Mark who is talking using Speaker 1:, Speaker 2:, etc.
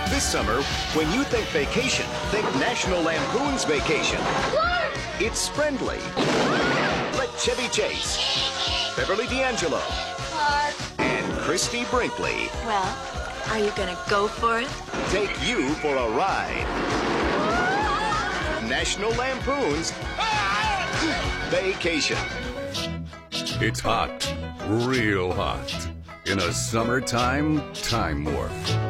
Speaker 1: This summer, when you think vacation, think National Lampoon's Vacation.
Speaker 2: What?
Speaker 1: It's friendly. Let Chevy Chase, Beverly D'Angelo, and Christy Brinkley.
Speaker 3: Well, are you gonna go for it?
Speaker 1: Take you for a ride. National Lampoon's Vacation.
Speaker 4: It's hot, real hot, in a summertime time warp.